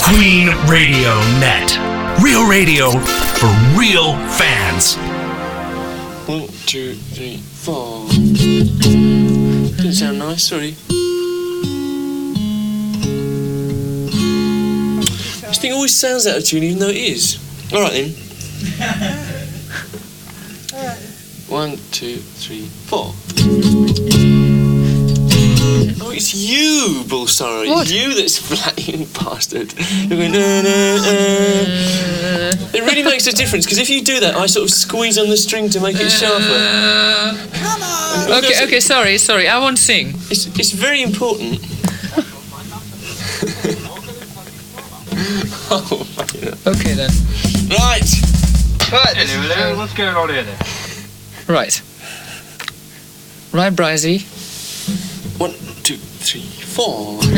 Queen Radio Net. Real radio for real fans. 1, 2, 3, 4. Didn't sound nice, sorry. This thing always sounds out of tune even though it is. Alright then. 1, 2, 3, 4. Oh, it's you, Bullstarro. It's you that's flattening bastard. You're going, It really makes a difference, because if you do that, I sort of squeeze on the string to make it sharper. Come on! Okay, sorry. I won't sing. It's very important. Oh, okay, then. Right. Hello, what's going on here, then? Right, Brizey. 1, 2, 3, 4.